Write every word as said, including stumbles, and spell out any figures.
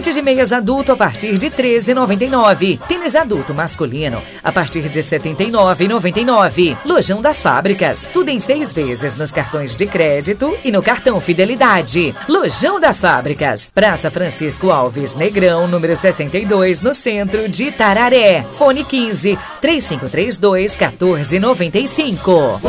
Kit de meias adulto a partir de treze reais e noventa e nove centavos. Tênis adulto masculino a partir de setenta e nove reais e noventa e nove centavos. Lojão das Fábricas. Tudo em seis vezes nos cartões de crédito e no cartão Fidelidade. Lojão das Fábricas. Praça Francisco Alves Negrão, número sessenta e dois, no centro de Itararé. Fone quinze, três cinco três dois, um quatro nove cinco.